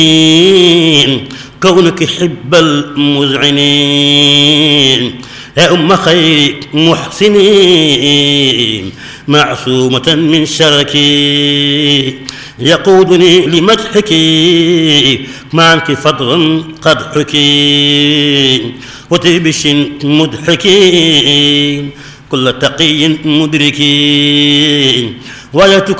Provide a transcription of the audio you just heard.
كونك حب المذعنين يا أم خير محسنين معصومة من شرك يقودني لمدحك ما أنت فضل قدحك وتبش مدحك كل تقي مدرك ويتك